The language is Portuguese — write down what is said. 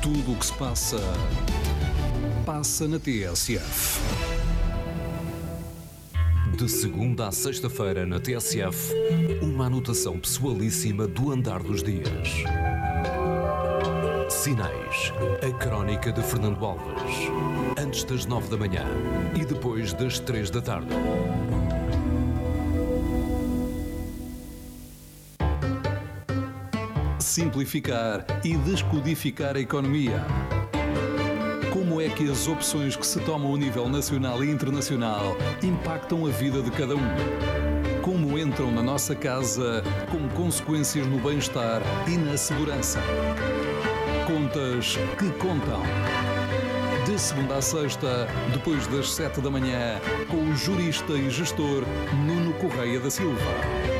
Tudo o que se passa, passa na TSF. De segunda à sexta-feira na TSF, uma anotação pessoalíssima do andar dos dias. Sinais, a crónica de Fernando Alves. Antes das 9 da manhã e depois das 3 da tarde. Simplificar e descodificar a economia. Como é que as opções que se tomam a nível nacional e internacional impactam a vida de cada um? Como entram na nossa casa com consequências no bem-estar e na segurança? Contas que contam. De segunda a sexta, depois das 7 da manhã, com o jurista e gestor Nuno Correia da Silva.